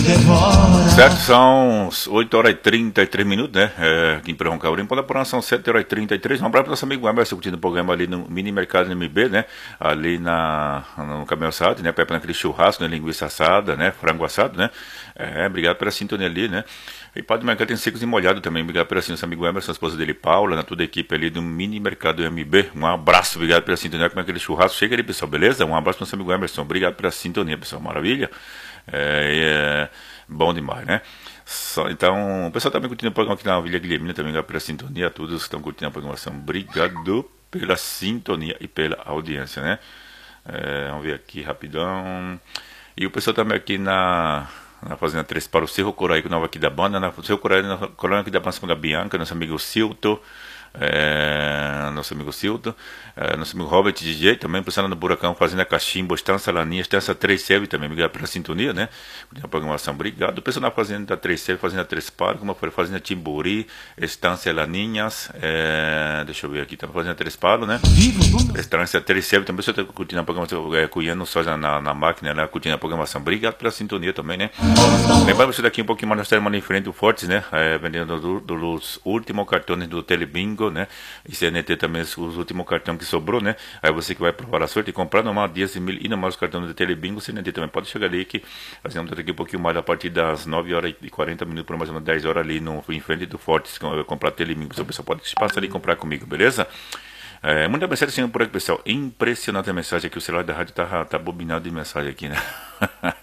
Certo, são 8 horas e 33 minutos, né? Aqui em Perroncaurim, quando a são 7 horas e 33. Um abraço para nosso amigo Emerson, curtindo o programa ali no Mini Mercado MB, né? Ali no Caminhão Assado, né? Pegando aquele churrasco, né? Linguiça assada, né? Frango assado, né? Obrigado pela sintonia ali, né? E Padre Mercado tem secos e molhado também. Obrigado pela sintonia, nosso amigo Emerson, a esposa dele, Paula, né? Toda a equipe ali do Mini Mercado MB. Um abraço, obrigado pela sintonia com aquele churrasco. Chega ali, pessoal, beleza? Um abraço para nosso amigo Emerson, obrigado pela sintonia, pessoal. Maravilha? Bom demais, né? Então, o pessoal também curtindo o programa aqui na Vila Guilhermina, também obrigado pela sintonia, a todos que estão curtindo a programação, obrigado pela sintonia e pela audiência, né? Vamos ver aqui rapidão. E o pessoal também aqui na Fazenda 3 para o Cerro Coraico, nova aqui da banda, na Cerro Coraico aqui da banda Bianca, nosso amigo Silto. Nosso amigo Silton, nosso amigo Robert DJ, também pensando no Buracão, Fazenda Cachimbo, Estância Laninha, Estância 3 Serve também, obrigado pela sintonia, né? A programação, obrigado. O pessoal na Fazenda 3 Serve, Fazenda 3 Parque, como foi Fazenda Timburi, Estância Laninhas, deixa eu ver aqui, também Fazenda 3 Palo, né? Estância 3 Serve, também o pessoal está curtindo a programação, cunhando só na máquina, né? Curtindo a programação, obrigado pela sintonia também, né? Lembrando você daqui um pouquinho mais, nós temos ali em frente o Fortes, né? Vendendo dos últimos cartões do Telebingo, né? E CNT também, os últimos cartões que sobrou, né? Aí você que vai provar a sorte e comprar normal, dias e mil e normal os cartões do Telebingo, CNT também pode chegar ali que nós vamos daqui um pouquinho mais a partir das 9 horas e 40 minutos por mais ou menos 10 horas ali em frente do Fortes, comprar Telebingo. O pessoal pode passar ali e comprar comigo, beleza? Muita mensagem assim por aqui, pessoal. Impressionante a mensagem aqui. O celular da rádio tá bobinado de mensagem aqui, né?